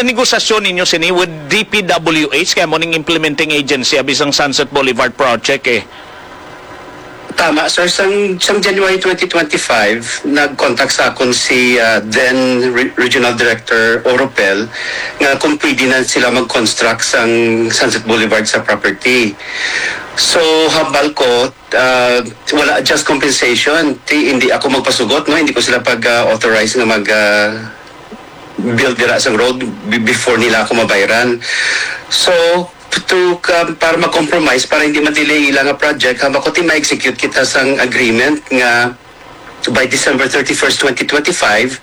negosasyon ninyo sini with DPWH kaya mo ning implementing agency abisang Sunset Boulevard project eh. Tama, sir. Sang January 2025, nag-contact sa akon si then Regional Director Oropel nga kung pwede na sila mag-construct sang Sunset Boulevard sa property. So, habal ko, wala just compensation. Hindi ako magpasugot, no? Hindi ko sila pag-authorize na build dira sang road before nila ako mabayaran. So, para mag-compromise, para hindi ma-delay ilang project, habang ko ma-execute kita sang agreement nga by December 31st, 2025,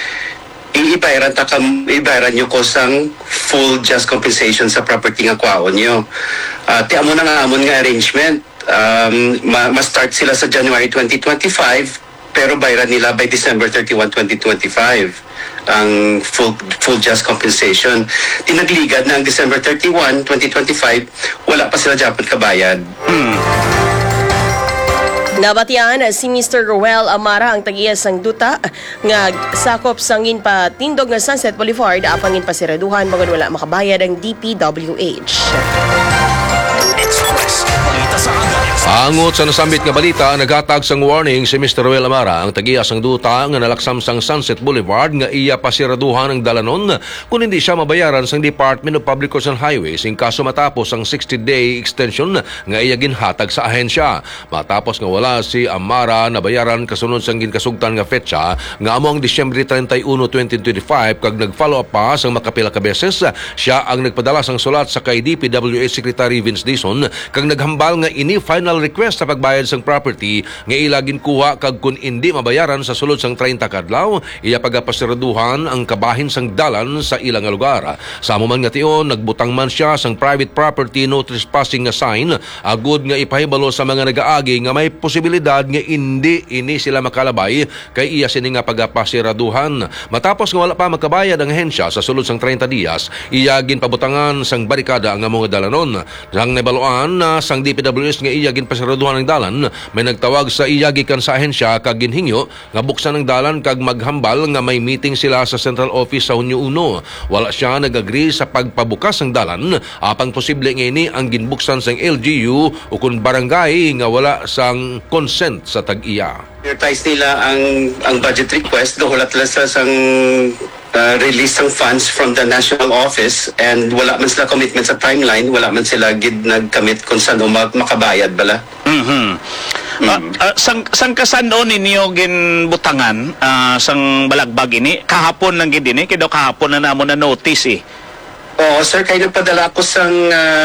ibayaran nyo ko sang full just compensation sa property nga kwaon nyo. Ti amo na nga amon nga arrangement. Ma-start sila sa January 2025, pero bayaran nila by December 31, 2025 ang full just compensation. Tinagligad na ang December 31, 2025, wala pa sila dapat kabayad. Nabatian si Mr. Roel Amara ang tag-iya sang duta nga sakop sangin pa tindog nga Sunset Boulevard apangin pa siraduhan bagon wala makabayad ang DPWH. Angot sa nasambit nga balita, naghatag sang warning si Mr. Roel Amara ang tagiya sang duta nga nalaksam sang Sunset Boulevard nga iya pasiraduhan ang dalanon kung hindi siya mabayaran sang Department of Public Works and Highways in kaso matapos ang 60-day extension nga iya ginhatag sa ahensya. Matapos nga wala si Amara nabayaran kasunod sang ginkasugtan nga fetsa nga amo ang Disyembre 31, 2025 kag nag-follow up pa sang makapila ka beses siya ang nagpadala sang sulat sa kay DPWH Secretary Vince Dizon kag naghambal nga ini final request sa pagbayad sang property nga ilagin kuha kag kun hindi mabayaran sa sulod sang 30 kadlaw iya pagapasiraduhan ang kabahin sang dalan sa ilang lugar. Sa amo man nga tion nagbutang man siya sang private property no trespassing nga sign agud nga ipahibalo sa mga nagaagi nga may posibilidad nga hindi ini sila makalabay kay iya sini nga pagapasiraduhan. Matapos nga wala pa magkabayad ang ahensya sa sulod sang 30 dias iya ginpabutangan sang barikada ang mga dalanon. Sang nabaluan na sang DPWS nga iya ginpasiraduhan ng dalan, may nagtawag sa iya gikan sa ahensya kag ginhingyo nga buksan ng dalan kag maghambal nga may meeting sila sa central office sa Hunyo 1. Wala siya nag-agree sa pagpabukas ng dalan, apang posible nga ini ang ginbuksan sang LGU o kun barangay nga wala sang consent sa tag-iya. Prioritize nila ang budget request, hulat lang sa sang release ng funds from the national office and wala man sila commitment sa timeline, wala man sila nag-commit kung saan makabayad bala. Sang kasano ninyo ginbutangan sang balagbag ini kahapon lang gid ini kaya kahapon na namo na notice eh. Oo sir, kaya nagpadala ko sang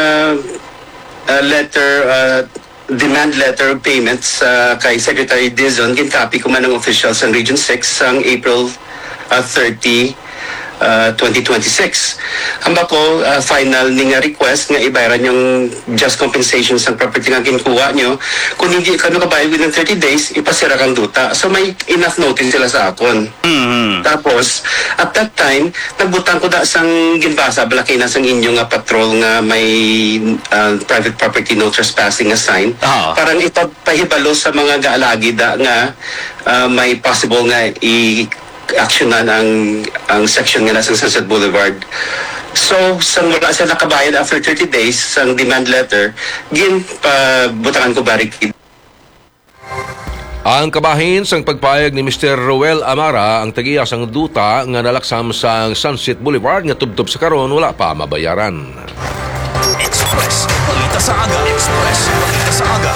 demand letter of payments kay Secretary Dizon. Kin-copy ko man ng officials ng Region 6 sang April 30, 2026. Hamba ko, final ni nga request nga ibayaran yung just compensation sa property nga kinukuha nyo. Kung hindi ka nakabayad within 30 days, ipasira kang duta. So may enough notice sila sa akon. Tapos, at that time, nagbutang ko da sang ginbasa, balaki na sang inyo nga patrol nga may private property no trespassing nga sign. Parang ipahibalo sa mga gaalagi da nga may possible nga actionan ang section nga nasa Sunset Boulevard. So, sang wala siya nakabayad after 30 days, sang demand letter, butangan ko barricade. Ang kabahin sang pagpayag ni Mr. Roel Amara ang tagiya sang duta nga nalaksam sang Sunset Boulevard nga tubtob sa karon wala pa mabayaran. Express, balita sa aga. Express, balita sa aga.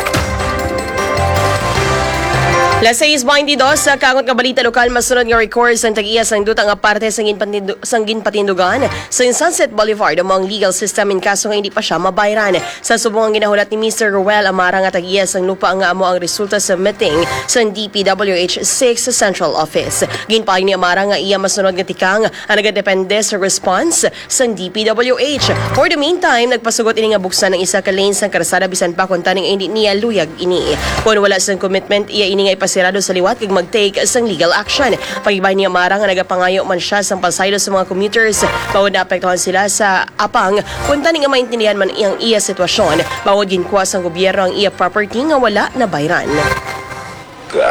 Las 6:22 sa kagot nga balita lokal masunod nga records ang tag-iya sang duta nga parte sang ginpatindugan sa Sunset Boulevard among legal system in kaso nga hindi pa siya mabayaran. Sa subong ang ginahulat ni Mr. Roel Amara nga tag-iya sang lupa nga amo ang resulta sa meeting sa DPWH 6 Central Office. Ginpayo ni Amara nga iya masunod nga tikang ang nagadepende sa response sa DPWH. For the meantime, nagpasugot ini nga buksan ng isa ka lane sang karsada bisan pa kung taning hindi niya luyag ini. Kung wala sang commitment, iya ini nga sirado sa liwat kag mag-take sang legal action. Pagibay ni Amara nga nagapangayo man siya sang pasaylo sa mga commuters, bawod na apektuhan sila sa apang kung tani nga maintindihan man iyang iya sitwasyon. Bawod ginkuha sang gobyerno ang iya property nga wala na bayran.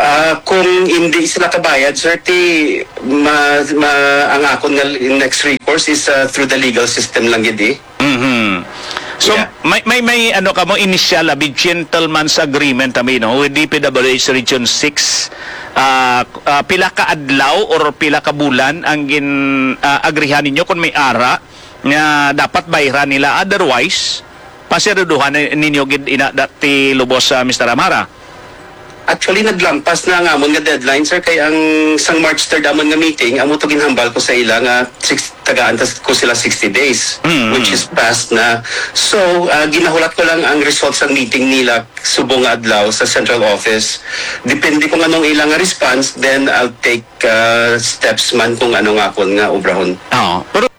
Kung hindi sila kabayad, sir, ang akon nga next recourse recourse is through the legal system lang gid eh. So Yeah. may ano ka mo initial gentleman's agreement no with DPWH Region 6 pila ka adlaw or pila ka bulan ang agrihan ninyo kung may ara nga dapat bayran nila, otherwise pasiraduhan ninyo gid ina dati lubos sa Mr. Amara. Actually, naglampas na nga amon nga deadline, sir, kay ang sang March 3rd amon nga meeting, amo to ginhambal ko sa ila nga tagaan ko sila 60 days, which is past na. So, ginahulat ko lang ang results ng meeting nila subong nga adlaw sa central office. Depende kung anong ilang response, then I'll take steps man kung ano nga akon nga obrahon. Pero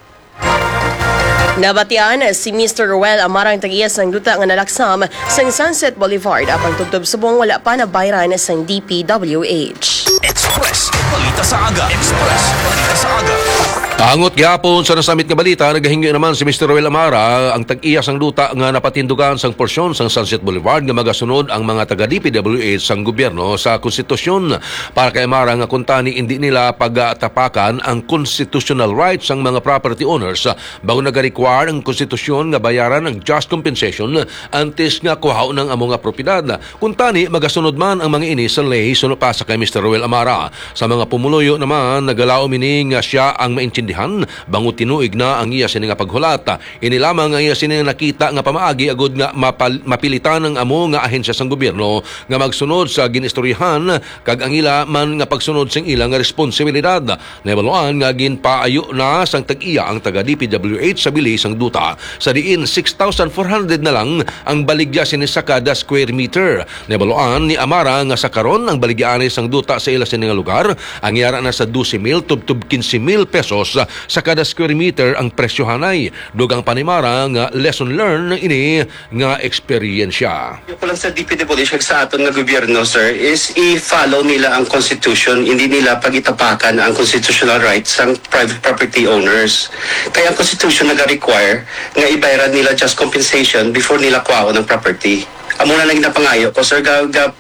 Nabatian si Mr. Ruel Amarang tag-iyas ng duta nga nalaksam sa Sunset Boulevard apang tubtob subong wala pa na bayran sa DPWH. Express, balita sa aga. Express, balita sa aga. Angot gihapon sa nasamit nga balita, nagahingi naman si Mr. Roel Amara ang tag-iya sang duta nga napatindugan sang porsyon sang Sunset Boulevard nga magasunod ang mga taga-DPWH sang gobyerno sa konstitusyon. Para kay Amara nga kuntani hindi nila pagtapakan ang constitutional rights sang mga property owners bago nag-require ang konstitusyon nga bayaran ang just compensation antes nga kuhaw ng amo nga propiedad. Kuntani magasunod man ang mga ini sa ley sunod pa sa kay Mr. Roel Amara. Sa mga pumuluyo naman nagalao mini nga siya ang maintindihan bango tinuig na ang iya sini nga paghulat. Ini lamang ang iya sini nakita nga pamaagi agud nga mapilitan ang amo nga ahensya sang gobyerno nga magsunod sa ginistoryahan kag ang ila man nga pagsunod sang ilang nga responsibilidad. Naebaluan nga ginpaayo na sang tag-iya ang taga DPWH sa bilis sang duta sa diin 6,400 na lang ang baligya sini sa kada square meter. Naebaluan ni Amara nga sa karon ang baligyan sang duta sa ila sini nga lugar ang yara na sa 12,000 tub 15,000 pesos sa kada square meter ang presyohanay. Dugang panimara nga lesson learned ini nga eksperyensya. Yung ko lang sa DPWH sa aton nga gobyerno, sir, is i-follow nila ang constitution, hindi nila pagitapakan ang constitutional rights ng private property owners. Kaya ang constitution nag-require nga ibayaran nila just compensation before nila kuha ng property. Amo na lang napangayo ko, sir,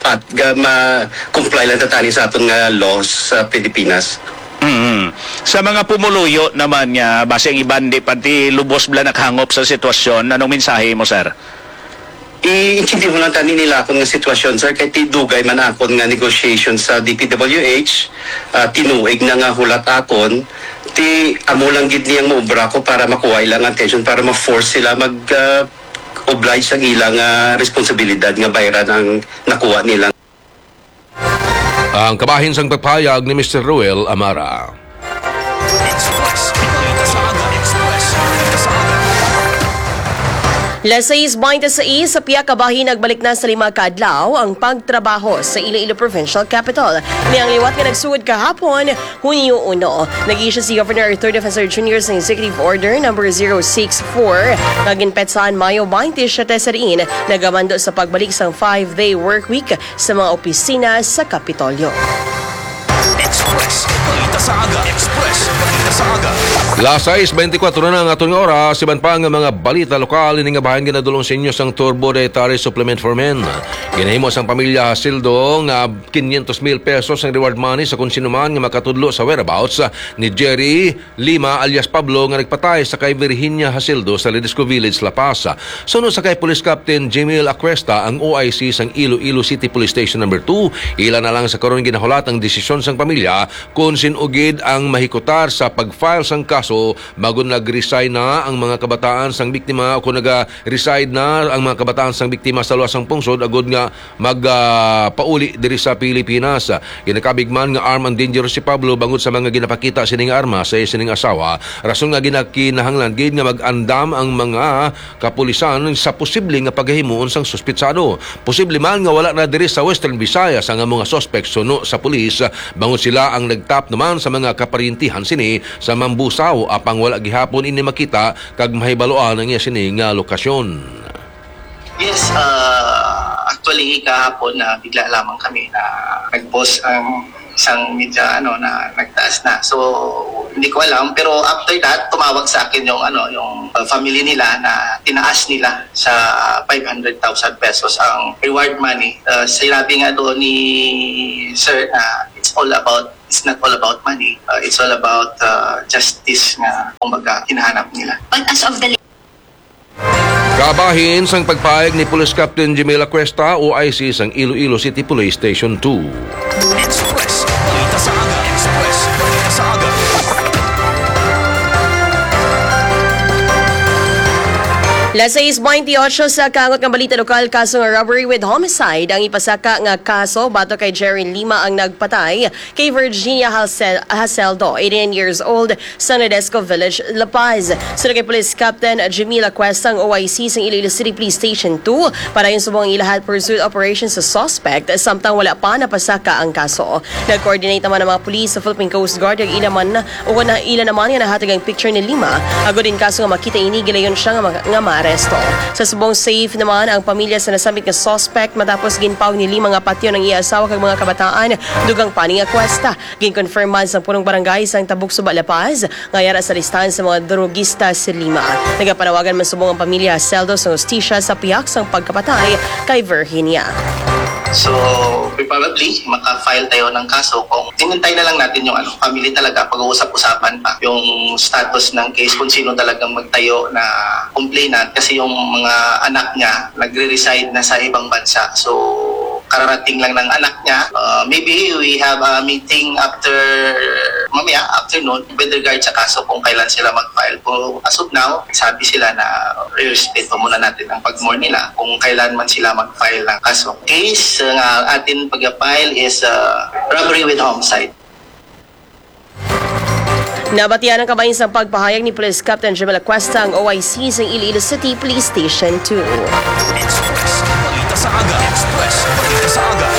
ma-comply lang tatani sa aton nga laws sa Pilipinas. Sa mga pumuluyo naman nga base ang ibandi pati lubos bla nakhangop sa sitwasyon, anong mensahe mo, sir? I-intindi mo lang tani nila akong nga sitwasyon, sir, kay tidugay man akon nga negotiation sa DPWH, tinuig na nga hulat akon, amo lang gid niyang maubra ko para makuha ilang attention, para ma-force sila oblige ang ilang responsibilidad nga bayaran ang nakuha nila. Ang kabahin sang pagpayag ni Mr. Roel Amara. Express, balita sa aga. Express, balita sa aga. Las 6:26 sa piya kabahin nagbalik na sa 5 kaadlaw ang pagtrabaho sa Iloilo Provincial Capital. Niyang liwat nga nagsugod kahapon, Hunyo 1. Nag-issue si Governor Arthur Defensor Jr. sa Executive Order No. 064 kaginpetsahan Mayo 27 sa rin nagamando sa pagbalik sa 5-day work week sa mga opisina sa Kapitolyo. Express, balita sa aga. Express, balita sa aga. Las 6:24 na nga atong oras, siban pa nga mga balita lokal ini nga bahin ginadulong sa inyo sang Turbo Dietary Supplement for Men. Ginahimo sang pamilya Hasildo nga 500,000 pesos ang reward money sa kung sino man nga makatudlo sa whereabouts ni Jerry Lima alias Pablo nga nagpatay sa kay Virginia Hasildo sa Ledesco Village, La Paz. Sunod sa kay Police Captain Jamil Acuesta ang OIC sang Iloilo City Police Station No. 2. Ila na lang sa karon ginahulat ang desisyon sang pamilya kung sinugid ang mahikutar sa pag-file sang kaso bago nag-resign na ang mga kabataan sang biktima o kung nag-reside na ang mga kabataan sang biktima sa luwasang pungsod agud nga magpauli diri sa Pilipinas. Ginakabigman nga armed and dangerous si Pablo bangod sa mga ginapakita sining arma sa sining asawa. Rason nga ginakinahanglan gid nga mag-andam ang mga kapulisan sa posible nga paghimuon sang suspitsado. Posible man nga wala na diri sa Western Visayas ang mga suspect suno sa pulis bangod sila ang nagtap naman sa mga kaparintihan sini sa Mambusaw apang wala gihapon ini makita kag mahibaloan ang iya sini nga lokasyon. Yes, actually kahapon na bigla lamang kami na nag-post ang isang media na nagtaas na. So hindi ko alam pero after that tumawag sa akin yung family nila na tinaas nila sa 500,000 pesos ang reward money. Sinabi nga doon ni Sir na it's all about it's not all about money. It's all about justice nga kumbaga hinahanap nila. But as of the Kabahin sang pagpaeg ni Police Captain Jimela Cuesta o IC sang Iloilo City Police Station 2. Express. Balita sa aga. Express. Balita sa aga. Las 6:28 sa kangot ng balita lokal, kaso nga robbery with homicide ang ipasaka nga kaso bato kay Jerin Lima ang nagpatay kay Virginia Haseldo, 18 years old, sa Nadesco Village, La Paz. Sunod kay Police Captain Jimila Cuesta ang OIC sa Iloilo City Police Station 2 para yung subong ilahat pursuit operation sa suspect samtang wala pa napasaka ang kaso. Nag-coordinate naman ang mga police sa Philippine Coast Guard ang ilan naman nga nahatag ang picture ni Lima. Ago din kaso nga makita ini gilayon siya nga maaresto. Sa subong safe naman ang pamilya sa nasambit nga suspect matapos ginpaw ni Lima nga patio ng iya-asawa kag mga kabataan dugang pani nga Cuesta. Ginconfirm man sa punong barangay sang Tabuk Suba, La Paz nga yara sa listahan sa mga drogista si Lima. Nagapanawagan man subong ang pamilya Haseldo sa hostisya sa piyak sang pagkapatay kay Virginia. So, probably, maka-file tayo ng kaso kung tinintay na lang natin yung family talaga, pag-uusap-usapan pa yung status ng case kung sino talagang magtayo na complainant kasi yung mga anak niya nagre-reside na sa ibang bansa. So, kararating lang ng anak niya. Maybe we have a meeting mamaya, afternoon, with regard sa kaso kung kailan sila mag-file. Pero as of now, sabi sila na i-restate muna natin ang pag-more nila kung kailan man sila mag-file ng kaso. Case nga atin pag-file is robbery with homicide. Nabatian ang kabahin sa pagpahayag ni Police Captain Jimela Cuesta ang OIC sa Iloilo City Police Station 2. Express. Balita sa aga. Express. Balita sa aga.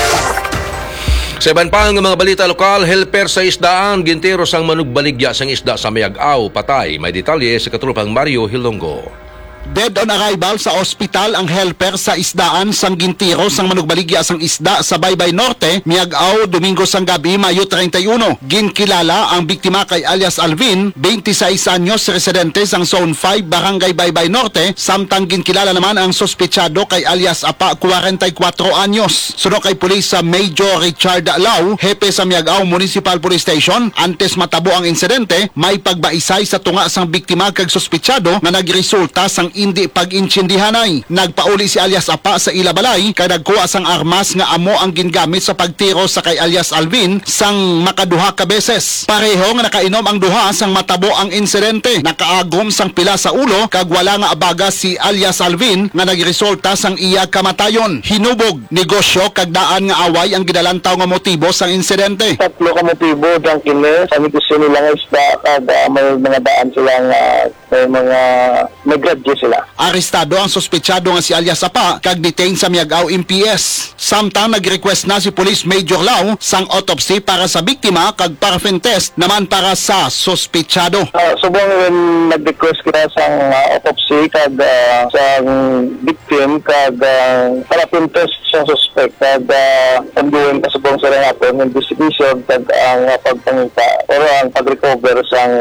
Sa iban pa nga mga balita lokal, helper sa isdaan, gintero sang manugbaligya sang isda sa Mayag-aw, patay. May detalye sa katulupang Mario Hilongo. Dead on arrival sa ospital ang helper sa isdaan sang gintiro sang manugbaligya sang isda sa Baybay Norte, Miag-aw, Domingo sang gabi, Mayo 31. Ginkilala ang biktima kay alias Alvin, 26 anyos, residente sang Zone 5, Barangay Baybay Norte, samtang ginkilala naman ang sospechado kay alias Apa, 44 anyos. Sunod kay pulis sa Major Richard Lau, hepe sa Miag-aw Municipal Police Station, antes matabo ang insidente, may pagbaisay sa tunga sang biktima kag sospechado nga nagresulta sang hindi pag-insindihanay. Nagpauli si alias Apa sa Ilabalay kay nagkuha sang armas nga amo ang gingamit sa pagtiro sa kay alias Alvin sang makaduha ka beses. Pareho nga nakainom ang duha sang matabo ang insidente. Nakaagom sang pila sa ulo kag wala nga abaga si alias Alvin nga nagresulta sang iya kamatayon. Hinubog negosyo kag daan nga away ang gidalantaw nga motibo sang insidente. Tatlo ka motibo dyan kini. Sa negosyo nila nga isda kag may mga daan silang may mga nagradyo sila. Arestado ang sospechado nga si alias Apa kag detain sa Miag-aw MPS. Samtang nag-request na si Police Major Lau sang autopsy para sa biktima kag paraffin test naman para sa sospechado. Subong nag-request kita sang autopsy kag sang victim kag paraffin test sa suspect kag panduin ka subong sa hapon investigation kag ang pagpangita o ang pag-recover sang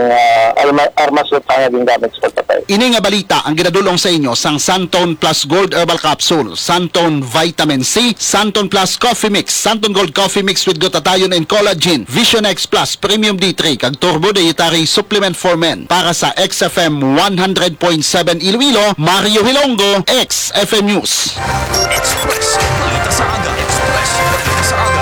armas na tanging gamit sa pagpatay. Ini nga balita ang ginadulong sa inyo sang Santon Plus Gold Herbal Capsule, Santon Vitamin C, Santon Plus Coffee Mix, Santon Gold Coffee Mix with glutathione and collagen, Vision X Plus Premium D3 kag Turbo Dietary Supplement for Men. Para sa XFM 100.7 Iloilo, Mario Hilongo, XFM News. Express. Balita sa aga. Express. Balita sa aga.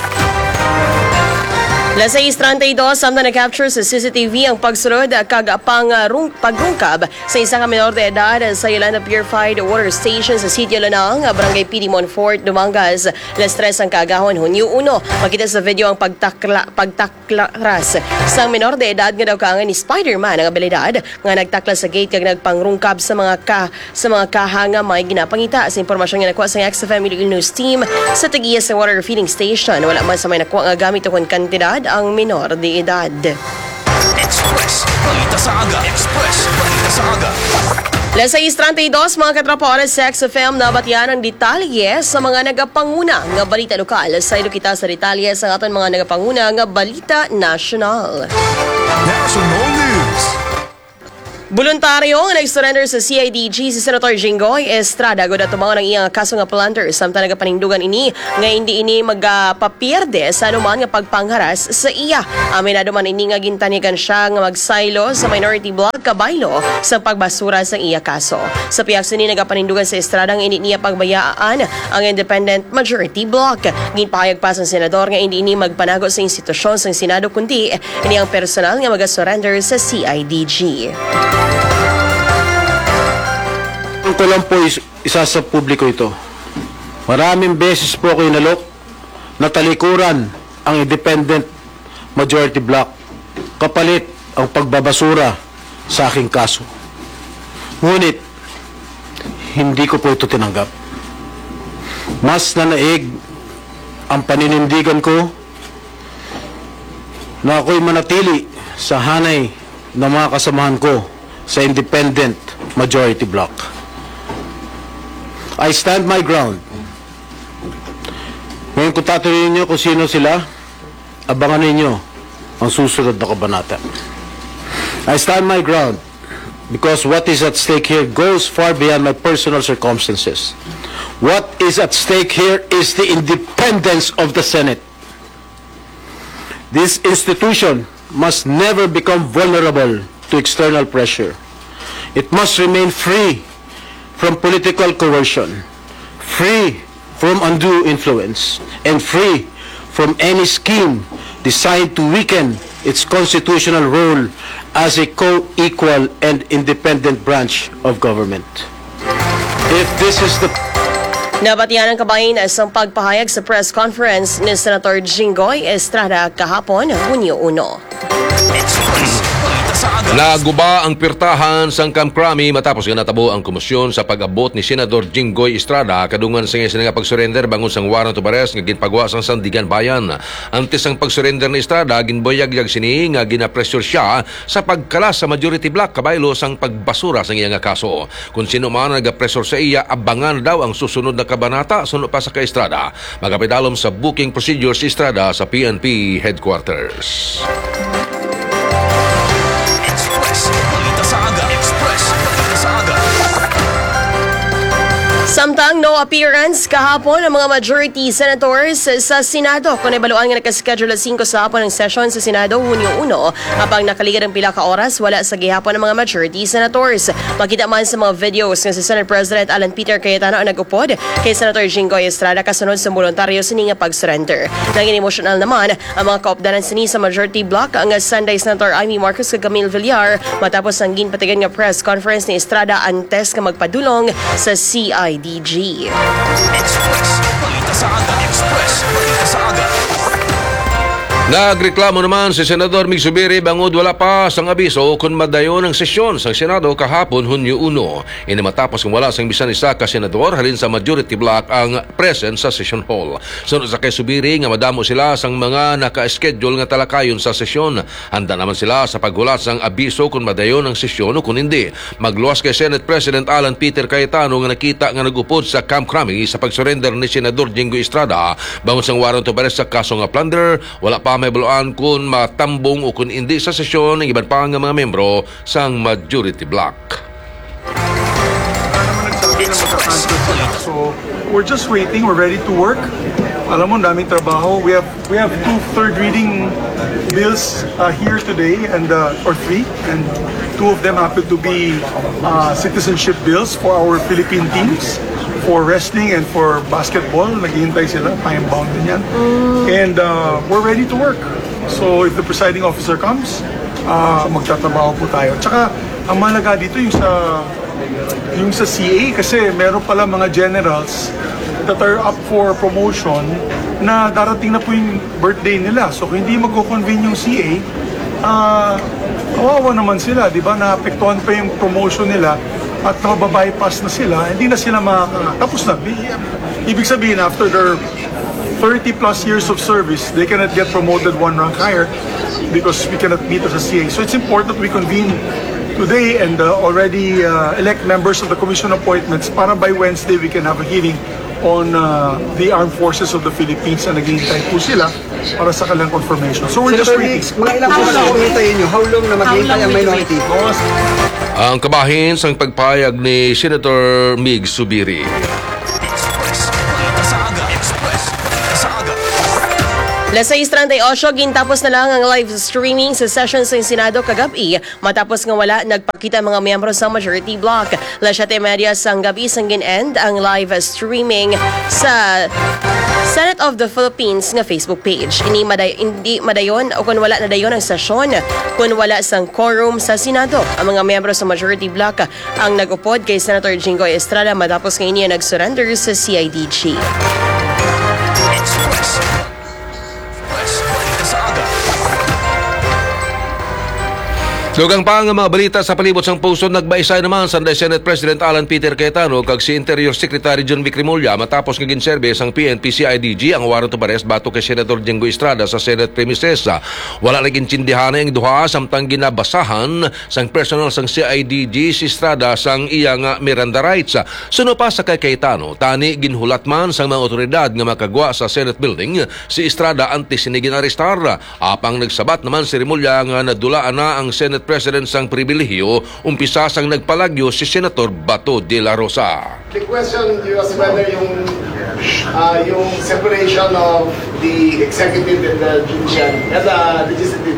Las 6:32, samtang na-capture sa CCTV ang pagsunod kag pagrungkab sa isang menor de edad sa Yolanda Purified Water Station sa Sitio Lanang, Barangay PD Monfort, Dumangas. Las 3 ang kagahon, Hunyo 1. Makita sa video ang pagtaklas sa menor de edad nga daw kaangan ni Spider-Man ang abilidad nga nagtaklas sa gate kag nagpangrungkab sa mga kahanga may ginapangita. Sa impormasyon nga nakuha sa XFM Iloilo News Team sa tagiya sa water feeding station, wala man sa may nakuha nga gamit o kantidad ang menor de edad. Express. Balita sa aga. Express. Balita sa aga. Las 6:32, mga katropa, oras sa XFM, nabatian ang detalye sa mga nagapanguna nga balita lokal. Sa ilo kita sa detalye sa aton mga nagapanguna nga balita nasyonal. National News. Voluntaryo nga nag-surrender sa CIDG si Senator Jinggoy Estrada gud atumangon ang iyang kaso nga plunder samtang nagapanindugan ini nga hindi ini magpapierde sa anuman nga pagpangharas sa iya. Aminado man ini nga gintanikan siya nga magsaylo sa minority block kabaylo sa pagbasura sa iya kaso. Sa piyak sini nagapanindugan sa Estrada nga hindi niya pagbayaan ang independent majority block. Ginpahayag pa sa senador nga hindi ini magpanago sa institusyon sa Senado kundi ini ang personal nga mag-surrender sa CIDG. Ang ko lang po isa sa publiko ito. Maraming beses po ako inalok na talikuran ang independent majority block kapalit ang pagbabasura sa aking kaso. Ngunit, hindi ko po ito tinanggap. Mas nanaig ang paninindigan ko na ako'y manatili sa hanay ng mga kasamahan ko sa independent majority block. I stand my ground. Ngayon kung tatanungin niyo kung sino sila, abangan ninyo ang susunod na kabanata. I stand my ground because what is at stake here goes far beyond my personal circumstances. What is at stake here is the independence of the Senate. This institution must never become vulnerable to external pressure. It must remain free from political coercion, free from undue influence, and free from any scheme designed to weaken its constitutional role as a co-equal and independent branch of government. If this is the Nabatian ang kabahin sa pagpahayag sa press conference ni Senator Jinggoy Estrada kahapon, Hunyo 1. Express. Balita sa aga. Naguba ang pirtahan sa Camp Crame matapos nga natabo ang komisyon sa pag-abot ni Senador Jinggoy Estrada kadungan sa nga pagsurrender bangon sang warrant of arrest nga ginpagawa sang Sandigan Bayan. Antes ang pagsurrender ni Estrada ginboyag-yag sini nga ginapressure siya sa pagkalas sa majority block kabaylo sang pagbasura sa iyang kaso. Kung sino man nagapressure sa iya, abangan daw ang susunod na kabanata sunod pa sa kay Estrada. Magapidalom sa booking procedure si Estrada sa PNP headquarters. Balita sa aga. Express. Balita sa aga. Samtang no appearance kahapon ang mga majority senators sa Senado kung ibaluan nga nakaschedule 5 sa hapon ng session sa Senado Hunyo 1 habang nakaligid ang pila ka oras wala sa gihapon ng mga majority senators. Makita man sa mga videos nga si Senate President Alan Peter Cayetano ang nagupod kay Senator Jinggoy Estrada kasunod sa voluntaryo sini nga pag-surrender. Naging emotional naman ang mga kaupdanan sini sa majority block ang Sunday Senator Amy Marcos kag Camille Villar matapos ang ginpatigan nga press conference ni Estrada antes nga magpadulong sa CIDG. Express. Balita sa aga. Express. Balita sa aga. Nagreklamo naman si Senador Mig Zubiri bangod wala pa sang abiso kung madayon ang sesyon sa Senado kahapon Hunyo 1. Ini matapos kung wala sang bisan isa ka senador halin sa majority block ang present sa session hall. Sunod sa kay Zubiri nga madamo sila sang mga naka-schedule nga talakayon sa sesyon. Handa naman sila sa paghulat sang abiso kung madayon ang sesyon o kung hindi. Magluwas kay Senate President Alan Peter Cayetano nga nakita nga nagupod sa Camp Crame sa pagsurrender ni Senador Jinggoy Estrada bangon sang warrant of arrest sa kaso nga plunder. Wala pa may baluan kung matambong o kung hindi sa sesyon ng iban pa nga mga membro sang majority block. So we're just waiting. We're ready to work. Alam mo, daming trabaho. We have 2 third reading bills here today and or 3, and 2 of them happen to be citizenship bills for our Philippine teams. For wrestling and for basketball, naghihintay sila, time bound din yan. And we're ready to work. So if the presiding officer comes, magtatrabaho po tayo. Tsaka ang mahalaga dito yung sa CA kasi meron pala mga generals that are up for promotion na darating na po yung birthday nila. So kung hindi magko-convene yung CA, kawawa naman sila, di ba? Naapektuhan pa yung promotion nila at nababypass na sila, hindi na sila tapos na. Ibig sabihin, after their 30 plus years of service, they cannot get promoted 1 rank higher because we cannot meet as a CA. So it's important we convene today and already elect members of the Commission Appointments para by Wednesday we can have a hearing on the armed forces of the Philippines na naghihintay po sila para sa kanilang confirmation. So we're just waiting. Mga ilang oras na hintayin nyo? How long na maghihintay ang minority? Ang kabahin sa pagpayag ni Senator Mig Subiri. Las 6:38, gintapos na lang ang live streaming sa session sa Senado kagabi matapos nga wala nagpakita ang mga miyembro sa majority bloc. Las 7:30 sang gabi sang gin-end ang live streaming sa Senate of the Philippines nga Facebook page. Hindi madayon o kung wala na dayon ang sesyon kung wala sang quorum sa Senado. Ang mga miyembro sa majority bloc ang nag-upod kay Senator Jinggoy Estrada matapos nga iniya nag-surrender sa CIDG. Dugang pa ang mga balita sa palibot sang puso nagbaisay naman sa Senate President Alan Peter Cayetano kag si Interior Secretary John Vic Rimulya matapos nga ginserbe sang PNP CIDG ang warrant of arrest bato kay Senator Jinggoy Estrada sa Senate premises. Wala naging tsindihan ang duha samtang ginabasahan sang personal sang CIDG si Estrada sang iyang Miranda rights. Suno pa sa kay Cayetano, tani ginhulat man sang mga otoridad nga makagwa sa Senate building si Estrada antes ni ginarestar. Apang nagsabat naman si Rimulya nga nadulaan na ang Senate President sang pribilehiyo, umpisa sang nagpalagyo si Senator Bato de la Rosa. The question was whether yung separation of the executive and the judiciary and the legislative.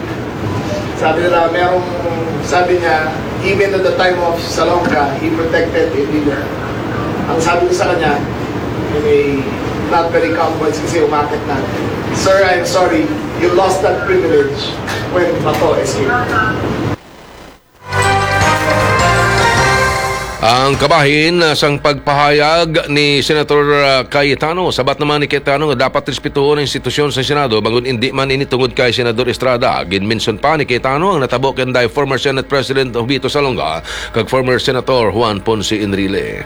Sabi niya, even at the time of Salonga, he protected a leader. Ang sabi ko sa kanya, in a not very calm voice kasi umakit na, "Sir, I'm sorry, you lost that privilege when Bato escaped." Ang kabahin sang pagpahayag ni Senator Cayetano, sabat naman ni Cayetano nga dapat respetuhon ang institusyon sa Senado bangun hindi man ini tungod kay Senador Estrada. Ginmention pa ni Cayetano ang natabo kanday former Senate President Vito Salonga kag former Senator Juan Ponce Enrile.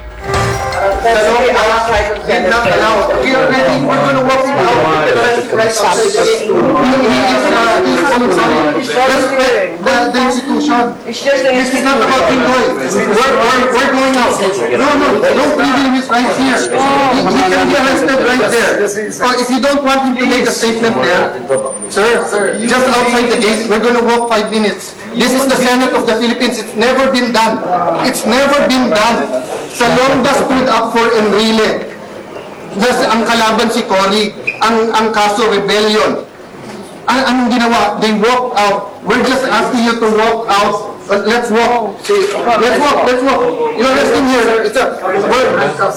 The institution. It's just an institution. This is not about Pinoy. We're going out. No, don't leave him his right here. He can be arrested right there. If you don't want him to make a statement there, sir, just outside the gate, we're going to walk 5 minutes. This is the Senate of the Philippines. It's never been done. It's never been done. Salonga stood up for Enrile. Just ang kalaban si Cory, ang kaso rebellion. Anong ginawa? They walked out. We're just asking you to walk out. Let's walk. Let's walk. You're resting here. It's a word.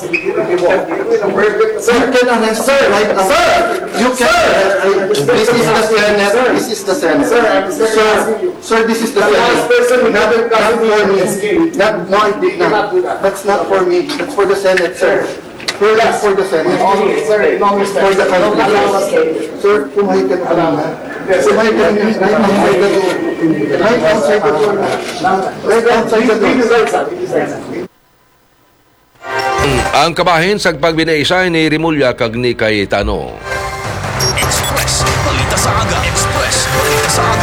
Sir, you can arrest. Sir, you can. This is the Senate. This is the Senate. Sir, this is the Senate. Not for me. No, I did not. That's not for me. That's for the Senate, sir. For the Senate. For the country. Sir, kumahay ka na lang. Kumahay ka na right outside the door. Right outside the door. Ang kabahin sa pagbinaisay ni Rimulya kag ni Cayetano. Express, balita sa aga. Express, balita sa aga.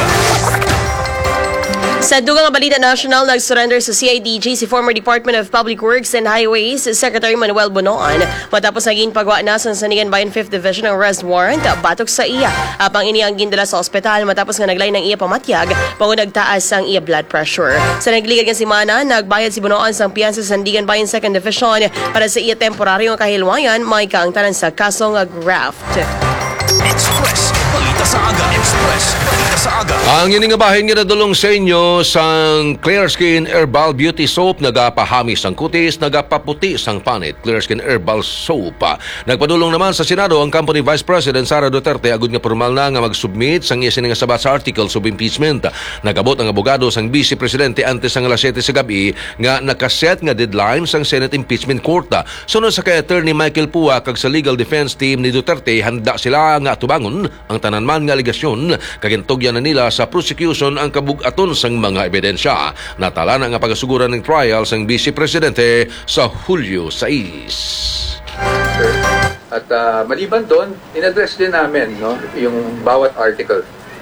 Sa dugang balita national, nag-surrender sa CIDG si former Department of Public Works and Highways Secretary Manuel Bonoan matapos naging pagwa na sa Sanigan Bayan 5th Division ng arrest warrant batok sa iya. Apang ini ang gindala sa ospital matapos nga naglay ng iya pamatyag pangu nagtaas ang iya blood pressure. Sa nagligad nga si Mana, nagbayad si Bonoan sang piyansa sa Sandigan Bayan 2nd Division para sa iya temporaryong kahilwayan may kaangtanan sa kasong graft. Express, balita sa aga. Express, balita sa aga. Ang iningabahin nga nadulong sa inyo sang Clear Skin Herbal Beauty Soap, nagapahamis ang kutis, nagapaputi sang panit. Clear Skin Herbal Soap. Nagpadulong naman sa Senado ang company Vice President Sara Duterte agud nga formal na nga mag-submit sang iya nga sabat sa articles of impeachment. Nagabot ang abogado sang Vice Presidente antes sang alas 7 sa gabi nga nakaset nga deadline sang Senate Impeachment Court. Sunod sa kay Attorney Michael Pua kag sa legal defense team ni Duterte, handa sila nga tubangon ang tanan man nga aligasyon kagintugyan na nila sa prosecution ang kabug-aton sang mga ebidensya. Natala na nga pagasuguran ng trial sang Vice Presidente sa Hulyo 6. At maliban doon, in-address din namin yung bawat article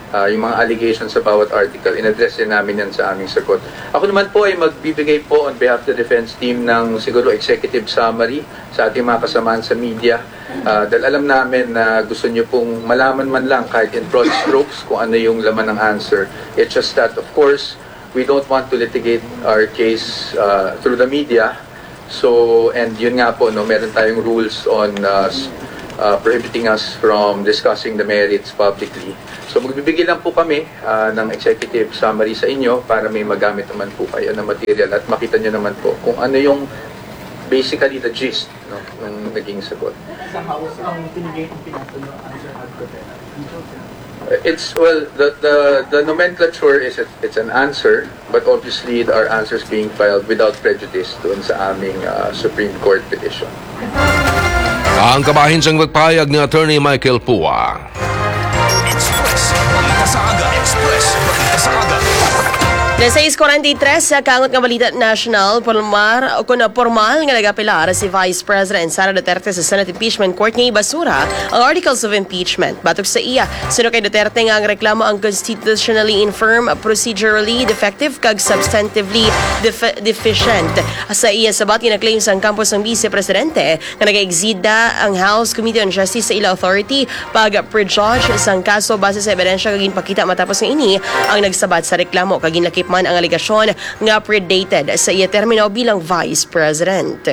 yung mga allegations sa bawat article, in-address din namin yan sa aming sagot. Ako naman po ay magbibigay po on behalf of the defense team ng siguro executive summary sa ating mga kasamaan sa media. Dahil alam namin na gusto nyo pong malaman man lang kahit in broad strokes kung ano yung laman ng answer. It's just that, of course, we don't want to litigate our case through the media. So, and yun nga po, no, meron tayong rules on prohibiting us from discussing the merits publicly. So magbibigay lang po kami ng executive summary sa inyo para may magamit naman po kayo ng material at makita nyo naman po kung ano yung basically the gist ng naging sagot. Sa house, ang pinigay kong pinatuloy ang Sir Adcotera. It's, well, the nomenclature is it's an answer, but obviously our answers being filed without prejudice doon sa aming Supreme Court petition. Ang kabahin sang magpahayag ni Attorney Michael Pua. Express, balita sa aga. Express, balita sa aga. 6:43 sa Kangot nga Balita National, formal nga nagapilar si Vice President Sara Duterte sa Senate Impeachment Court nga ibasura ang Articles of Impeachment. Batok sa iya, sino kay Duterte nga ang reklamo ang constitutionally infirm, procedurally defective kag substantively deficient. Sa iya sabat ginaclaim sa campus ng Vice Presidente nga nag-exida ang House Committee on Justice sa ila authority pag prejudge sang kaso base sa ebidensya kag ginpakita matapos nga ini ang nagsabat sa reklamo kag ginlakip man ang aligasyon nga predated sa iya termino bilang Vice President.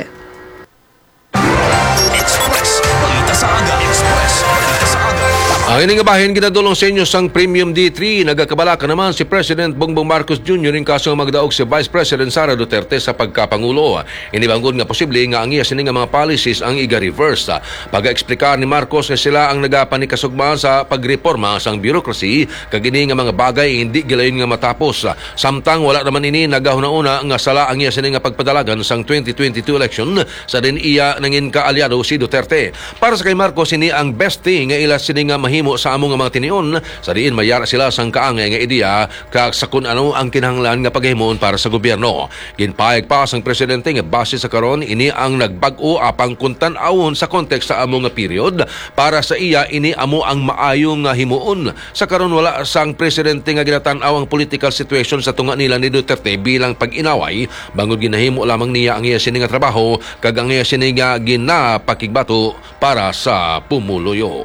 Express, balita sa aga. Express, balita sa aga. Ang ining bahin ginadulong sa inyo sang Premium D3, nagakabalaka naman si President Bongbong Marcos Jr. in kaso magdaog si Vice President Sara Duterte sa pagkapangulo. Inibanggod nga posible nga ang iya sining nga mga policies ang iga-reverse. Pag-explicar ni Marcos nga sila ang nagapanikasugma sa pagreforma sang bureaucracy kag ini nga mga bagay hindi gilayon nga matapos. Samtang wala naman ini nagahuna-una nga sala ang iya sining nga pagpadalagan sang 2022 election sa din iya nangin kaalyado si Duterte. Para sa kay Marcos ini ang best thing nga ila sining nga mahimo sa among mga tinion sa diin mayara sila sang kaangay nga ideya kag sa kun ano ang kinahanglan nga paghimon para sa gobyerno. Ginpayag pa sang presidente nga base sa karon ini ang nagbag-o apang kuntan-awon sa kontekst sa among nga period para sa iya ini amo ang maayong nga himuon. Sa karon wala sang presidente nga ginatan-aw ang political situation sa tunga nila ni Duterte bilang pag-inaway bangod ginahimo lamang niya ang iya sini nga trabaho kag ang iya sini nga ginapakigbato para sa pumuluyo.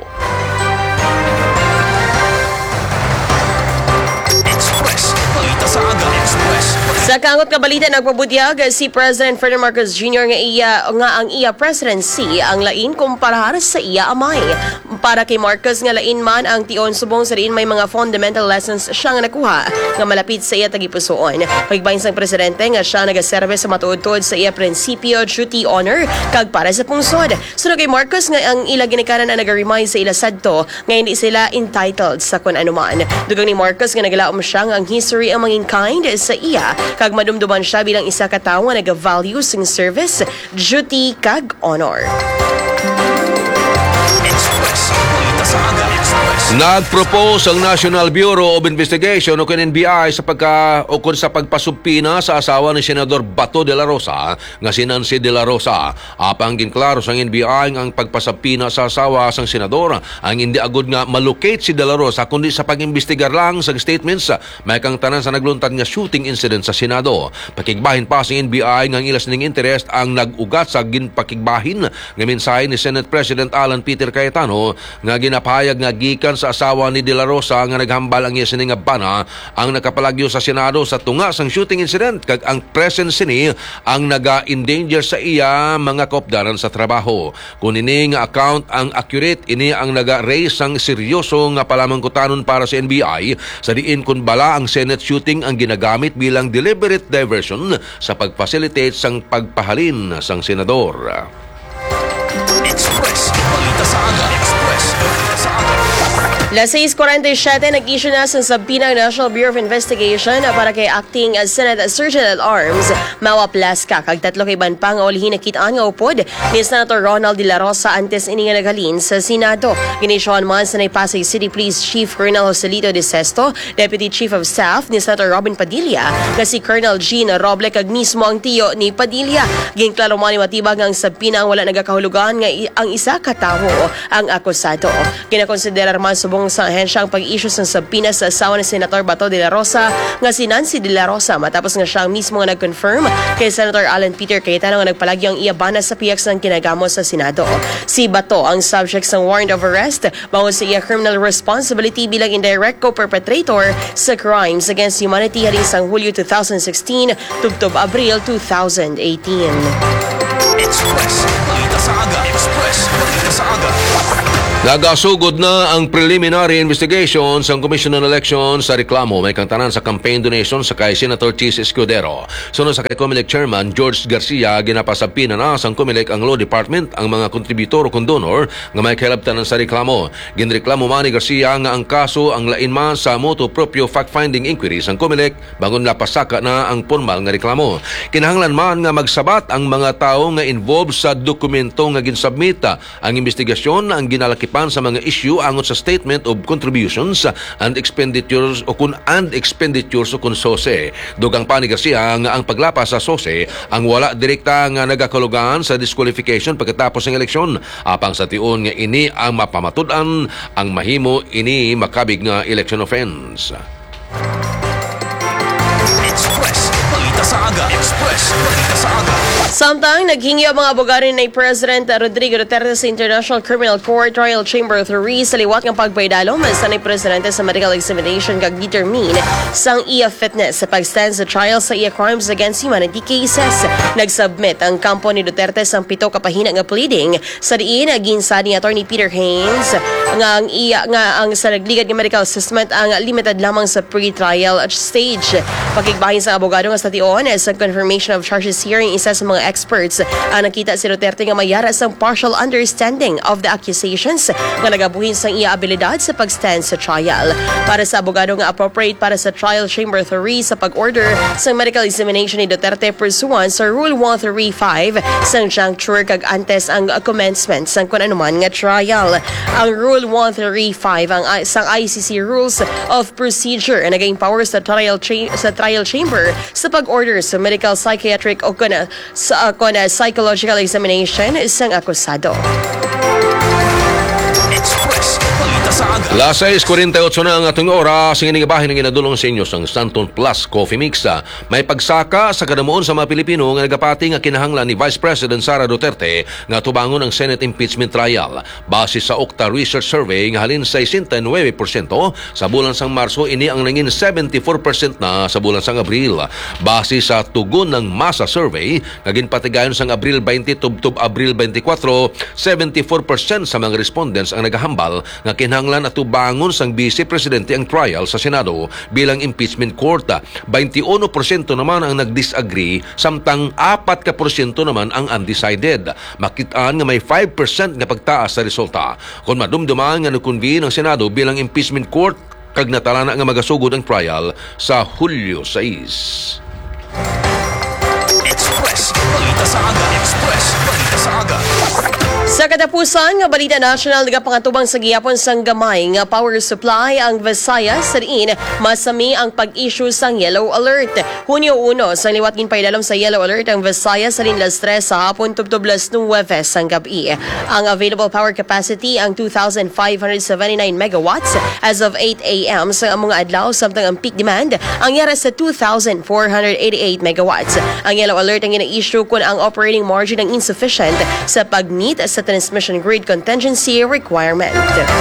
Sa aga. Express. Sa Kangot nga Balita, nagpabutyag si President Ferdinand Marcos Jr. nga ang iya presidency ang lain kumpara sa iya amay. Para kay Marcos nga lain man ang tion subong sa diin may mga fundamental lessons siya nga nakuha nga malapit sa iya tagipusoon. Pagbahin sang presidente nga siya nagaserbe sa matuod-tuod sa iya prinsipyo, duty, honor kag para sa pungsod. Sunod kay Marcos nga ang ila ginikanan na naga-remind sa ila sadto nga hindi sila entitled sa kun anuman. Dugang ni Marcos nga nagalaom siya nga ang history ang mangin kind sa iya kag madumduman siya bilang isa ka tawo nga naga-value sing service, duty kag honor. Express, balita sa aga. Express. Nagpropose ang National Bureau of Investigation o NBI sa pagpasubpina sa asawa ni Senador Bato de la Rosa nga si Nancy de la Rosa. Apang ginklaro sang NBI ang pagpasubpina sa asawa sang senador ang hindi agud nga malocate si de la Rosa kundi sa pag-imbestigar lang sa statements may kang tanan sa nagluntad nga shooting incident sa Senado. Pakigbahin pa sang NBI nga ilas ning interest ang nag-ugat sa ginpakigbahin nga mensahe ni Senate President Alan Peter Cayetano nga ginapahayag nga gikan sa asawa ni De La Rosa nga naghambal ang iya sini nga bana ang nakapalagyo sa Senado sa tunga sang shooting incident kag ang presence ni ang naga-endanger sa iya mga kaupdaran sa trabaho. Kung ini nga account ang accurate, ini ang naga-raise sang seryoso nga palamangkutanon para sa NBI sa diin kun bala ang Senate shooting ang ginagamit bilang deliberate diversion sa pag-facilitate sang pagpahalin sang senador. Express, balita sa aga. Express, balita sa aga. 6:47, nag-issue na sa sabina ng National Bureau of Investigation para kay acting Senate Surgeon at Arms, Mawa Plasca. Kag tatlo kay Banpang ulihin nakitaan nga upod ni Senator Ronald de la Rosa antes ini nga nagalin sa Senado. Ginisyohan man sa Pasay City Police Chief Colonel Joselito de Sesto, Deputy Chief of Staff ni Senator Robin Padilla, nga si Colonel Gene Roble kag mismo ang tiyo ni Padilla. Ginklaro man ni matibag ang sabina ang wala nagakahulugan nga ang isa ka tawo ang akusado. Kinakonsiderar man subong Gipasubong sa ahensya ang pag-issue ng subpoena sa asawa ni Senator Bato de la Rosa nga si Nancy de la Rosa matapos nga siya mismo nga nag-confirm kay Senator Alan Peter Cayetano nga nagpalagi ang iyabana sa piyaks ng kinagamo sa Senado. Si Bato ang subject ng warrant of arrest bangon sa iya criminal responsibility bilang indirect co-perpetrator sa crimes against humanity haring sang Hulyo 2016 tubtob Abril 2018. Express. Balita sa aga. Express. Balita sa aga. Nagasugod na ang preliminary investigation sa Commission on Elections sa reklamo may kantanan sa campaign donation sa kay Senator Chis Escudero. Sunod sa kay COMELEC Chairman George Garcia, ginapasabpina na sa COMELEC ang Law Department ang mga kontributor o kondonor nga may kailabtanan sa reklamo. Ginreklamo man ni Garcia nga ang kaso ang lain man sa motu proprio fact-finding inquiry sa COMELEC bangon napasaka na ang formal nga reklamo. Kinahanglan man nga magsabat ang mga tao nga involved sa dokumento nga ginsubmita. Ang investigasyon ang ginalakipan sa mga issue angon sa Statement of Contributions and Expenditures o kun SOSE. Dugang pa ni Garcia nga ang paglapas sa SOSE ang wala direkta nga nagakulugan sa disqualification pagkatapos ng eleksyon. Apang sa tiun nga ini ang mapamatud-an ang mahimo ini makabig nga election offense. Express. Balita sa aga. Express. Balita sa aga. Samtang naghingi ang mga abogado ni President Rodrigo Duterte sa International Criminal Court Trial Chamber 3 sa liwat ng pagpaydalom sa ni Presidente sa medical examination kag determine sang iya fitness sa pag-stand sa trial sa iya crimes against humanity cases. Nagsubmit ang kampo ni Duterte sang 7 kapahina nga pleading sa diin ginsa ni Attorney Peter Haynes nga ang sa nagligad nga medical assessment ang limited lamang sa pre-trial stage. Pakigbahin sa abogado nga sa tion sa confirmation of charges hearing isa sa mga experts ang nakita si Duterte nga mayara sa partial understanding of the accusations nga nagabuhin sa iya abilidad sa pag-stand sa trial. Para sa abogado nga appropriate para sa Trial Chamber 3 sa pag-order sa medical examination ni Duterte pursuant sa Rule 135 sang juncture kag antes ang commencement sang kun anuman nga trial. Ang Rule 135 ang sang ICC Rules of Procedure ang naging power sa trial chamber sa pag-order sa medical, psychiatric o psychological examination isang akusado. Express. Balita sa aga. Las 6:48 na ang atong oras. Ang inigabahin ng inadulong sa inyo sang Santon Plus Coffee Mix. May pagsaka sa kadamuon sa mga Pilipino nga nagapati nga kinahanglan ni Vice President Sara Duterte nga tubangon ang Senate impeachment trial. Base sa Okta Research Survey nga halin sa 69% sa bulan sang Marso, ini ang nangin 74% na sa bulan sang Abril. Base sa tugon ng Masa Survey nga ginpatigayon sang Abril 20 tubtob Abril 24, 74% sa mga respondents ang nagahambal nga kinahanglan at tubangon sang Vice Presidente ang trial sa Senado bilang impeachment court. 21% naman ang nag-disagree samtang 4% naman ang undecided. Makitaan nga may 5% nga pagtaas sa resulta. Kung madumduman nga nakonvene ang Senado bilang impeachment court kag natalana nga magasugod ang trial sa Hulyo 6. Express. Balita sa aga. Express. Balita sa aga. Sa katapusan nga balita national nagapangatubang sa gihapon sang gamay nga power supply ang Visayas sa diin masami ang pag-issue sang yellow alert. Hunyo 1 sang liwat ginpaydalom sa yellow alert ang Visayas sa las 3 sa hapon tubtob las 9 sang gabi. Ang available power capacity ang 2,579 megawatts as of 8 a.m. sa mga adlaw samtang ang peak demand ang yara sa 2,488 megawatts. Ang yellow alert ang gina-issue kung ang operating margin ang insufficient sa pag-meet sa transmission grid contingency requirement.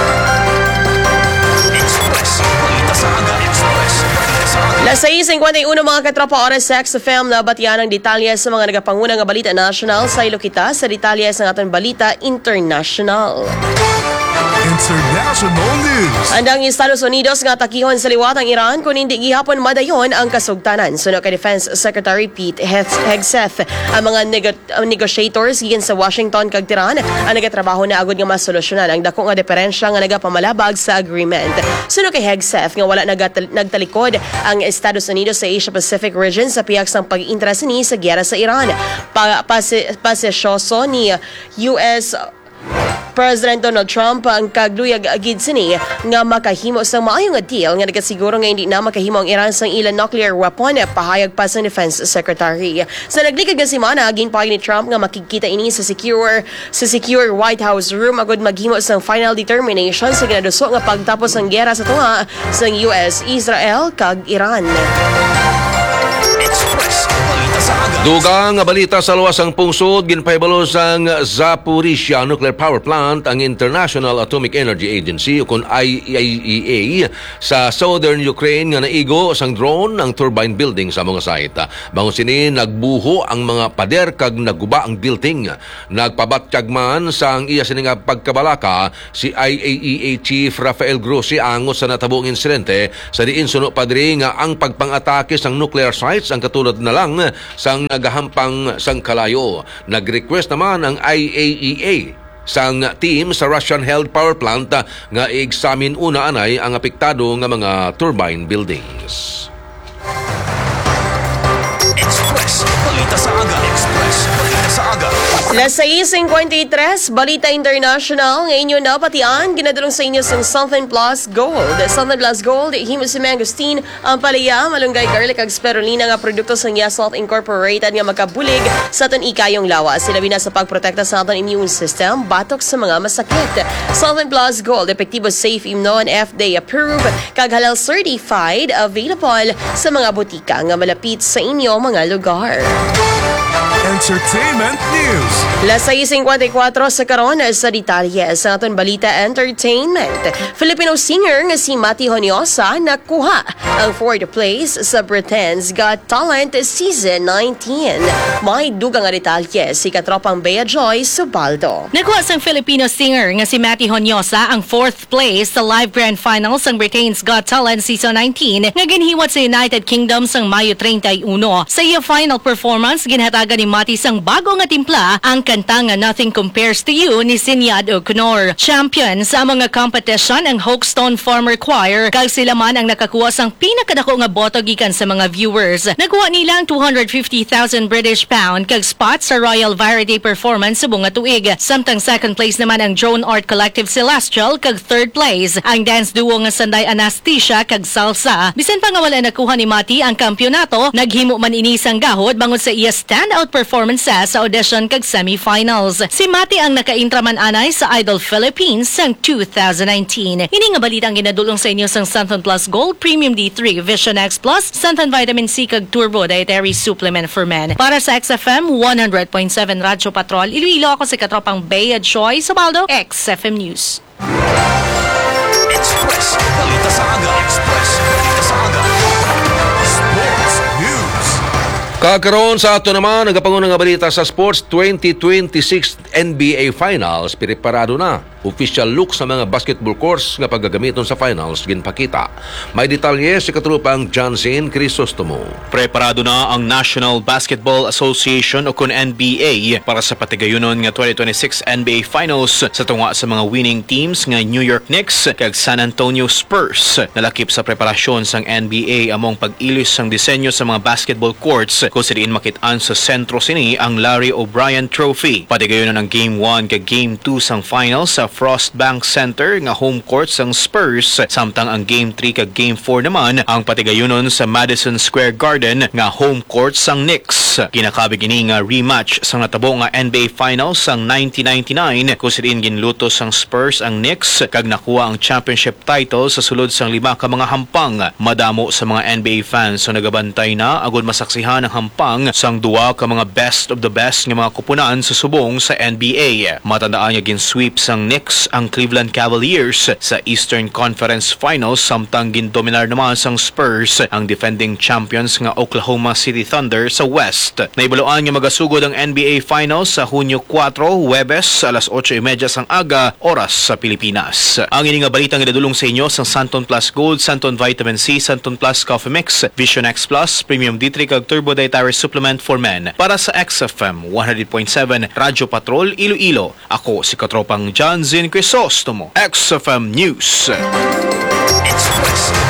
Express. Balita sa aga. Express. Balita sa aga. Las 6:51 mga katropa oras sa XFM na batyan ng detalye sa mga nagapanguna nga balita national sa Ilokita sa detalye sa ating balita international. International News. Andang Estados Unidos nga takihon sa liwat ang Iran kung hindi gihapon madayon ang kasugtanan. Suno kay Defense Secretary Pete Hegseth, ang mga negotiators gikan sa Washington kag Tehran ang nagatrabaho na agud nga masolusyonan ang dako nga diferensya nga nagapamalabag sa agreement. Suno kay Hegseth nga wala nagtalikod ang Estados Unidos sa Asia Pacific region sa pihak sang pag-interes ni sa giyera sa Iran. Pasisyoso ni US President Donald Trump ang kagluyag agid sini nga makahimo sa maayong deal nga nagasiguro nga hindi na makahimo ang Iran sang ilang nuclear weapon, pahayag pa sa Defense Secretary. Sa naglikod nga semana, ginpahayag ni Trump nga makikita ini sa secure White House room agud maghimo sang final determination sa ginaduso nga pagtapos ang gera sa tunga sang US, Israel kag Iran. Express, balita sa aga. Dugang nga balita sa luwasang pungsod, ginpahibalo sang Zaporizhia Nuclear Power Plant ang International Atomic Energy Agency o kun IAEA sa southern Ukraine nga naigo sang drone ang turbine building sa mga site. Bangon sini nagbuho ang mga pader kag nagguba ang building. Nagpabatsyag man sang iya sini nga pagkabalaka si IAEA Chief Rafael Grossi angot sa natabong insidente sa diin suno padri nga ang pagpang-atake sang nuclear sites ang katulad na lang sang nagahampang sang kalayo. Nag-request naman ang IAEA sang team sa Russian-held power plant nga i-examine una anay ang apektado nga mga turbine buildings. Express, balita sa aga. Express, balita sa aga. Las 6:53, Balita International. Ngayon na patian, ginadulong sa inyo sa Southern Plus Gold. Southern Plus Gold, himo si Mangosteen, ang palaya, malunggay garlic ag spirulina nga produkto sa Yasalt Incorporated nga magkabulig sa aton ikayong lawas. Silabi na sa pagprotekta sa aton immune system, batok sa mga masakit. Southern Plus Gold, epektibo, safe, imnon, FDA approved, kag halal certified, available sa mga butika nga malapit sa inyo mga lugar. Entertainment News. Las 6:54 sa karon sa detalye sa aton balita entertainment. Filipino singer nga si Mati Honyosa nakuha ang 4th place sa Britain's Got Talent Season 19. May dugang nga detalye si katropang Bea Joy Subaldo. Nakuha sang Filipino singer nga si Mati Honyosa ang 4th place sa live grand finals sang Britain's Got Talent Season 19 nga ginhiwat sa United Kingdom sang Mayo 31. Sa iya final performance, ginhatagan ni Mati sang bago nga timpla ang kanta nga Nothing Compares to You ni Sinyad O'Connor. Champion sa mga competition ang Hoxton Farmer Choir, kag sila man ang nakakuha sang pinakadako nga boto gikan sa mga viewers. Nakuha nilang 250,000 British pound kag spot sa Royal Variety Performance sa bunga tuig. Samtang second place naman ang Drone Art Collective Celestial kag third place ang dance duo nga Sanday Anastasia kag Salsa. Bisan pa nga wala nakuha ni Mati ang kampyonato, naghimo man ini sang gahod bangod sa iya standout performances sa audition kag semifinals. Si Mati ang nakaintraman anay sa Idol Philippines sang 2019. Ini nga balita ang ginadulong sa inyo sang Santon Plus Gold Premium D3 Vision X Plus Santon Vitamin C kag Turbo Dietary Supplement for Men. Para sa XFM 100.7 Radyo Patrol, Iloilo, ako si katropang Bea Joy Subaldo, XFM News. Express, balita sa aga. Express, balita sa aga. Sports News. Kakaroon sa ato naman, nagapangunang nga balita sa sports, 2026 NBA Finals, preparado na. Official look sa mga basketball courts nga paggagamiton sa finals ginpakita. May detalye si katrupang Johnson Crisostomo. Preparado na ang National Basketball Association o kun NBA para sa patigayunon nga 2026 NBA Finals sa tunga sa mga winning teams nga New York Knicks kag San Antonio Spurs. Nalakip sa preparasyon sang NBA among pag-ilis sang disenyo sa mga basketball courts kung saan makitaan sa sentro sini ang Larry O'Brien Trophy. Patigayunon ang Game 1 kag Game 2 sang finals sa Frostbank Center nga home court sang Spurs, samtang ang Game 3 kag Game 4 naman ang patigayunon sa Madison Square Garden nga home court sang Knicks. Kinakabig ini nga rematch sang natabo nga NBA Finals sang 1999 kung saan ginluto sang Spurs ang Knicks kag nakuha ang championship title sa sulod sang 5 ka mga hampang. Madamo sa mga NBA fans so nagabantay na agud masaksihan ang hampang sang duwa ka mga best of the best nga mga kupunan sa subong sa NBA. Matandaan nga gin-sweep sang Knicks ang Cleveland Cavaliers sa Eastern Conference Finals, samtang gindominar naman sang Spurs ang defending champions nga Oklahoma City Thunder sa West. Naibaluan nga magasugod ang NBA Finals sa Hunyo 4, Huwebes, alas 8:30 sang aga, oras sa Pilipinas. Ang ini nga balitang idadulong sa inyo sang Santon Plus Gold, Santon Vitamin C, Santon Plus Coffee Mix, Vision X Plus, Premium D3 kag Turbo Dietary Supplement for Men. Para sa XFM 100.7 Radyo Patrol, Iloilo, ako si katropang John Crisostomo, XFM News. Express, balita sa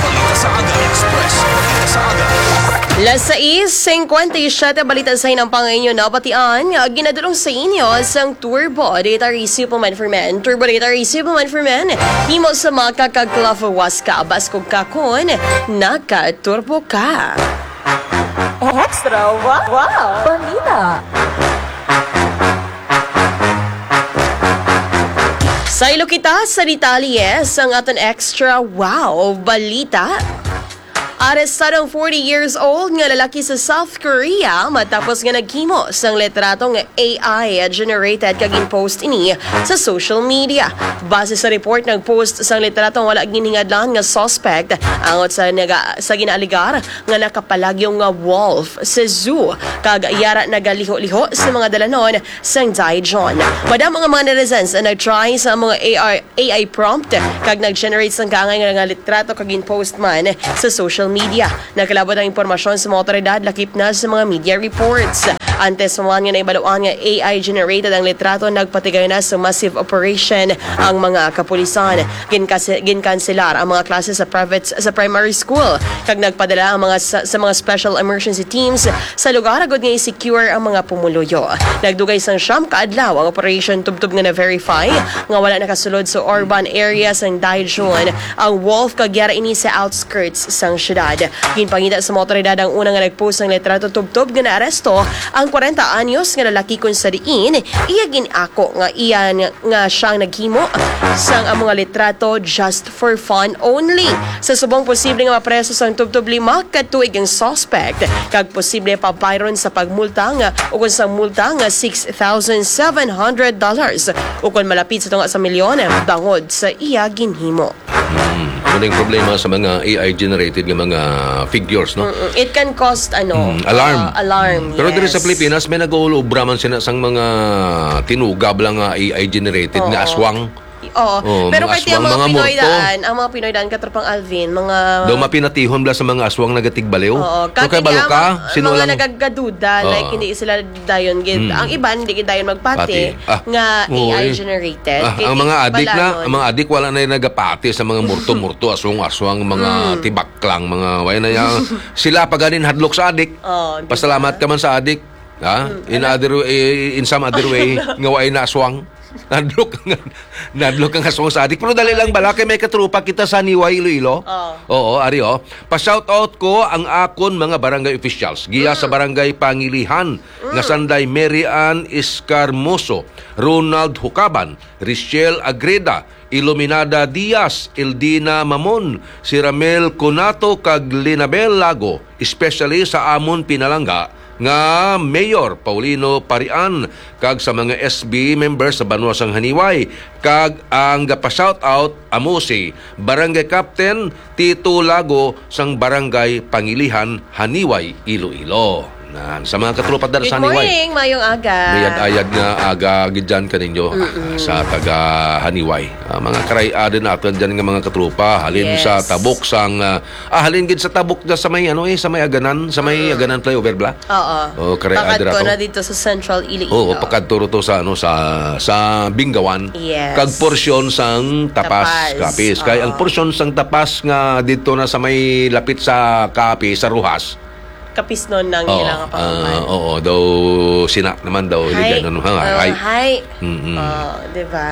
Saga Express. Balita sa Aga. Las 6:57 balita sa inang pangayon na batian. Ginadulong sa inyo sang Turbo Dietary Supplement for Men. Turbo Dietary Supplement for Men. Himo sa makakaglafawas ka abas kung kakon naka-turbo ka. Extra wow! Balita! Sa ilo kita sa Detalles ang aton extra wow balita. Arestadong 40 years old nga lalaki sa South Korea matapos nga naghimo sang litratong AI-generated kag in-post ini sa social media. Base sa report, nag-post sang litratong wala giningadlan nga suspect angot sa ginaligar nga nakapalagyong nga wolf sa zoo kag yara nagaliho-liho sa mga dalanon sang Daejeon. Madam mga netizens na nag-try sa mga AI prompt kag nag-generate sang kaangay nga litrato kag in-post man sa social media. Nakalabot ang impormasyon sa mga otoridad lakip na sa mga media reports. Antes man nga naibaluan nga AI-generated ang litrato, nagpatigay na sa massive operation ang mga kapulisan. Ginkanselar ang mga klase sa primary school kag nagpadala ang mga sa mga special emergency teams sa lugar agad nga i-secure ang mga pumuluyo. Nagdugay sang siyam kaadlaw ang operation tubtub nga na-verify nga wala nakasulod sa urban areas ng Daejeon ang wolf kag yara ini sa outskirts sang syudad. Ginpangita sa mga otoridad ang unang nga nagpost ng litrato tubtub nga naaresto ang 40 anyos nga lalaki kung sa diin iya ginako nga iyan nga siyang naghimo sang ang mga litrato just for fun only. Sa subong posible nga mapreso sang tubtub 5 katuig ang suspect kag posible pa bayron sa pagmulta nga o kung sa multa nga $6,700 o kung malapit sa tunga sa milyon bangod sa iya ginhimo. Ano yung problema sa mga AI-generated ng mga figures, no? It can cost, alarm. Alarm, Pero yes. dito sa Pilipinas, may nag-uulubra man sila sang mga tinugab lang AI-generated na aswang. Oo. Pero kahit yung mga Pinoy morto. ang mga Pinoy daan, katropang Alvin, mga... Daw mapinatihon bla sa mga aswang nagatigbaliw. Oo. So kay balo ka, sino mga lang... nagagaduda, like hindi sila dayon. Ang iban, hindi dayon magpati. Nga AI-generated. Ang mga adik wala na yung nagapati sa mga murto-murto, aswang-aswang, mga tibak lang, mga way na yan. Sila paganin hadlok sa adik. Pasalamat ka man sa adik. In some other way, nga way na aswang. Nadlok ang aswang sa adik. Pero dali lang bala, kay may katrupa kita sa Niway, Iloilo. Oo, ari o. Pa-shoutout ko ang akon mga barangay officials. Giya sa barangay Pangilihan, nga sanday Mary Ann Escarmoso, Ronald Hucaban, Richelle Agreda, Iluminada Diaz, Eldina Mamon, si Ramel Conato kag Linabel Lago, especially sa amon Pinalanga nga Mayor Paulino Parian kag sa mga SB members sa Banwasang Haniway kag ang gapa-shout out amo si Barangay Captain Tito Lago sang Barangay Pangilihan Haniway Iloilo. Sa mga katrupa dala sa Haniway. Good morning, mayong aga. Ayad nga aga gidyan kaninyo sa taga Haniway. Mga karay-aden natin dyan nga mga katrupa. Halin sa tabok sang halin gid sa tabok na sa may sa may aganan, aganan flyover bla. Oo. Karay-aden Pakadto na dito sa Central Iloilo. Oo, pakadto to sa sa Bingawan. Yes. Kag porsyon sang Tapas Kapis. Kay ang porsyon sang Tapas nga dito na sa may lapit sa Kapis sa Ruhas. Kapis nun nang ilang papaman. Oo, daw sina naman daw Hi. Hi. Diba?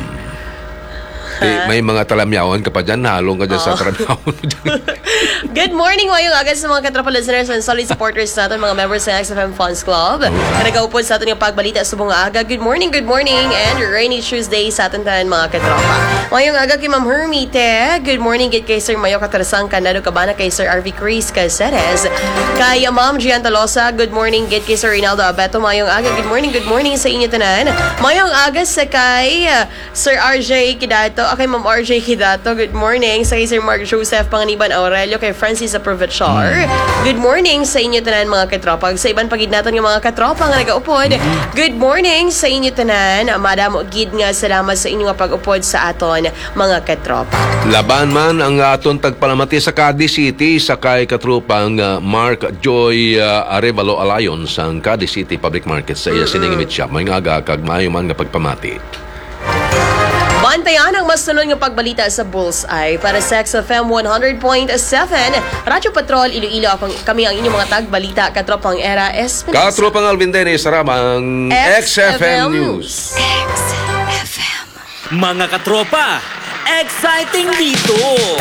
May mga talamyawan ka pa dyan, halong ka dyan sa talamyawan. Good morning, mayong aga sa mga katropa listeners and solid supporters natin, mga members ng XFM Fans Club. Na nag-aupod sa atin yung pagbalita sa buong aga. Good morning, and rainy Tuesday sa atin tanan mga katropa. Mayong aga kay Ma'am Hermite. Good morning, kay Sir Mayo Katarasang Canado Cabana, kay Sir RV Cruz Caceres. Kay Ma'am Gian Talosa, good morning, kay Sir Rinaldo Abeto. Mayong aga, good morning sa inyo tanan. Mayong aga sa kay Sir RJ Kidato, kay Ma'am RJ Kidato, good morning. Sa kay Sir Mark Joseph Panganiban Aurelio, kay Francis Aprovechar. Good morning sa inyo tanan mga katropa. Sa iban pagid natin yung mga katropa nga nagaupod. Good morning sa inyo tanan. Madam gid nga salamat sa inyo nga pag-upod sa aton mga katropa. Laban man ang aton tagpalamati sa Cadiz City sa kay katropang Mark Joy Arevalo Alliance ang Cadiz City Public Market sa iya siningimit siya. May nga aga kag maayo man nga pagpamati. Bantayan ang mas sunod nga pagbalita sa Bullseye para sa XFM 100.7. Radyo Patrol, Iloilo, kami ang inyong mga tagbalita. Katropang Era Espinosa. Katropang Alvin Dennis, Saramang XFM News. Mga katropa, exciting dito!